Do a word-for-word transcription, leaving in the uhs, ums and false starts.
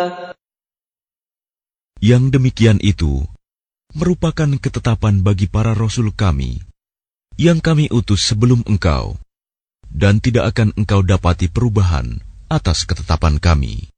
Yang demikian itu merupakan ketetapan bagi para rasul kami yang kami utus sebelum engkau, dan tidak akan engkau dapati perubahan atas ketetapan kami.